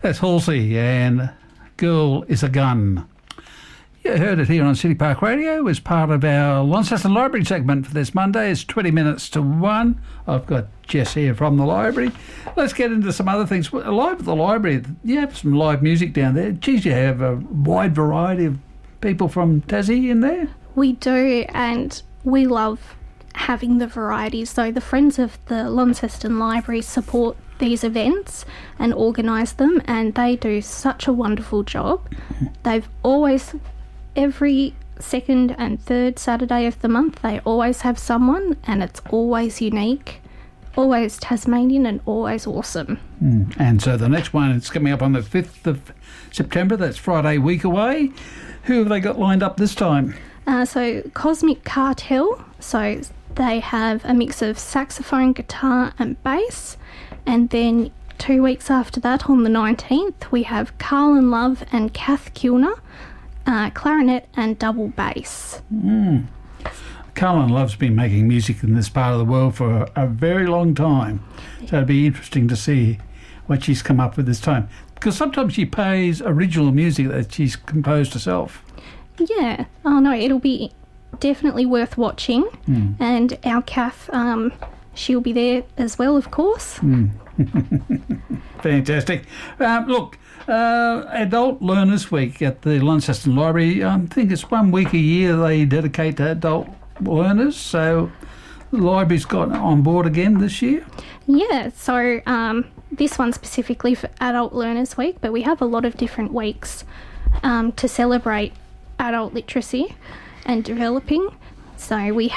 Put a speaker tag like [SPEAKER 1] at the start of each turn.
[SPEAKER 1] That's Halsey and Girl is a Gun. You heard it here on City Park Radio as part of our Launceston Library segment for this Monday. It's 20 minutes to 1. I've got Jess here from the library. Let's get into some other things. Live at the library, you have some live music down there. Geez, you have a wide variety of people from Tassie in there?
[SPEAKER 2] We do, and we love having the variety. So the Friends of the Launceston Library support these events and organise them, and they do such a wonderful job. They've always, every second and third Saturday of the month, they always have someone, and it's always unique, always Tasmanian, and always awesome.
[SPEAKER 1] And so the next one is coming up on the 5th of September. That's Friday week away. Who have they got lined up this time?
[SPEAKER 2] So Cosmic Cartel. So they have a mix of saxophone, guitar and bass. And then 2 weeks after that, on the 19th, we have Carlin Love and Kath Kilner, clarinet and double bass.
[SPEAKER 1] Carlin Love's been making music in this part of the world for a very long time. So it'd be interesting to see what she's come up with this time. Because sometimes she plays original music that she's composed herself.
[SPEAKER 2] Yeah. Oh, no, it'll be definitely worth watching. And our Kath, she'll be there as well, of course.
[SPEAKER 1] Fantastic. Look, Adult Learners Week at the Launceston Library, I think it's 1 week a year they dedicate to adult learners. So the library's got on board again this year?
[SPEAKER 2] Yeah, so this one specifically for Adult Learners Week, but we have a lot of different weeks to celebrate adult literacy and developing. So we